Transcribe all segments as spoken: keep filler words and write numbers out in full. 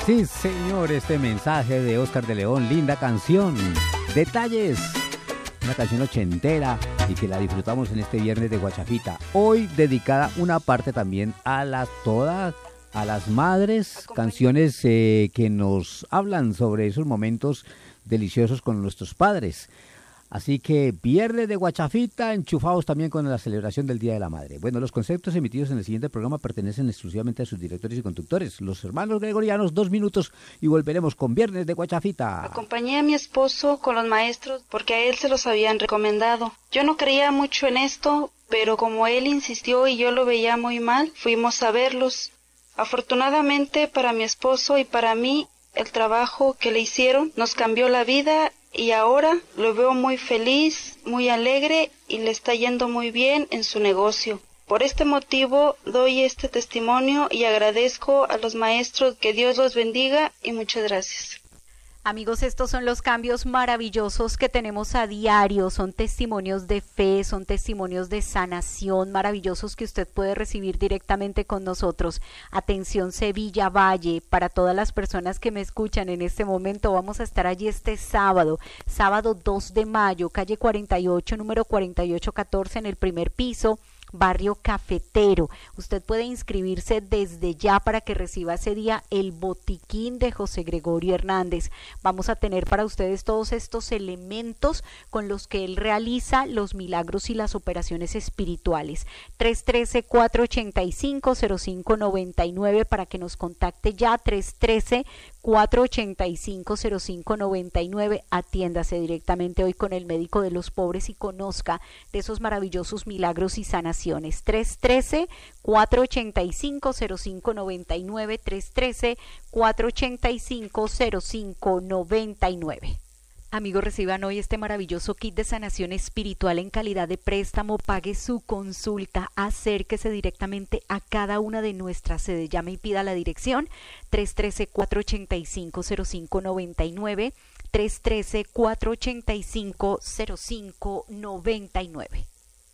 Sí, señor, este mensaje de Oscar de León, linda canción. Detalles, una canción ochentera y que la disfrutamos en este viernes de Guachafita. Hoy dedicada una parte también a las todas, a las madres, canciones eh, que nos hablan sobre esos momentos deliciosos con nuestros padres. Así que viernes de Guachafita, enchufados también con la celebración del Día de la Madre. Bueno, los conceptos emitidos en el siguiente programa pertenecen exclusivamente a sus directores y conductores, los hermanos gregorianos. Dos minutos y volveremos con viernes de Guachafita. Acompañé a mi esposo con los maestros porque a él se los habían recomendado. Yo no creía mucho en esto, pero como él insistió y yo lo veía muy mal, fuimos a verlos. Afortunadamente para mi esposo y para mí, el trabajo que le hicieron nos cambió la vida. Y ahora lo veo muy feliz, muy alegre y le está yendo muy bien en su negocio. Por este motivo doy este testimonio y agradezco a los maestros, que Dios los bendiga y muchas gracias. Amigos, estos son los cambios maravillosos que tenemos a diario, son testimonios de fe, son testimonios de sanación maravillosos que usted puede recibir directamente con nosotros. Atención Sevilla Valle, para todas las personas que me escuchan en este momento, vamos a estar allí este sábado, sábado dos de mayo, calle cuarenta y ocho, número cuarenta y ocho catorce en el primer piso. Barrio Cafetero. Usted puede inscribirse desde ya para que reciba ese día el botiquín de José Gregorio Hernández. Vamos a tener para ustedes todos estos elementos con los que él realiza los milagros y las operaciones espirituales. tres uno tres, cuatro ocho cinco, cero cinco nueve nueve para que nos contacte ya. tres uno tres, cuatro ocho cinco, cero cinco nueve nueve. Atiéndase directamente hoy con el médico de los pobres y conozca de esos maravillosos milagros y sanaciones. tres uno tres, cuatro ocho cinco, cero cinco nueve nueve, tres uno tres, cuatro ocho cinco, cero cinco nueve nueve. Amigos, reciban hoy este maravilloso kit de sanación espiritual en calidad de préstamo. Pague su consulta, acérquese directamente a cada una de nuestras sedes. Llame y pida la dirección tres uno tres, cuatro ocho cinco, cero cinco nueve nueve, tres uno tres, cuatro ocho cinco, cero cinco nueve nueve.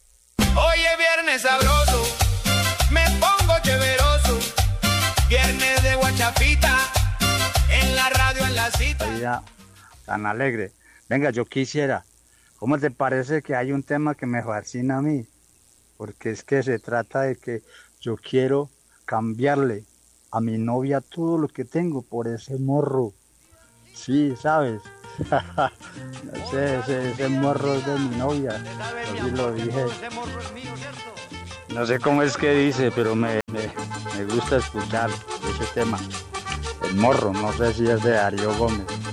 Hoy es viernes sabroso, me pongo chéveroso, viernes de Guachafita, en la radio, en la cita. Vida tan alegre. Venga, yo quisiera, ¿cómo te parece que hay un tema que me fascina a mí? Porque es que se trata de que yo quiero cambiarle a mi novia todo lo que tengo por ese morro. Sí, ¿sabes? ese, ese, ese morro es de mi novia, así lo dije. No sé cómo es que dice, pero me, me, me gusta escuchar ese tema. El morro, no sé si es de Darío Gómez.